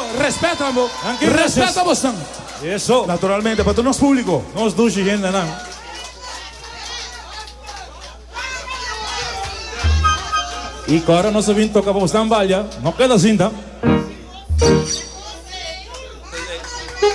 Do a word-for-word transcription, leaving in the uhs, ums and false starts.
respeto, amor. Anche gracias. Respeto bastante. Eso. Naturalmente, para todo nosso público. Nos duci gente, não. E agora nós vim tocar para você balha. Não queda cinta.